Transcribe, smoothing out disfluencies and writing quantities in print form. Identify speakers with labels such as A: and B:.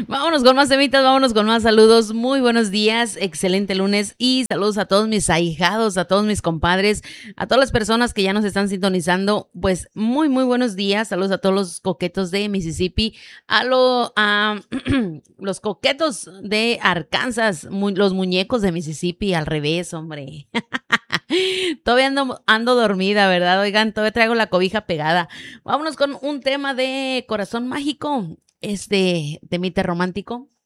A: Vámonos con más temitas, vámonos con más saludos. Muy buenos días, excelente lunes y saludos a todos mis ahijados, a todos mis compadres, a todas las personas que ya nos están sintonizando. Pues muy buenos días. Saludos a todos los coquetos de Mississippi, a los coquetos de Arkansas, los muñecos de Mississippi, al revés, hombre. Todavía ando dormida, ¿verdad? Oigan, todavía traigo la cobija pegada. Vámonos con un tema de corazón mágico, temita romántico.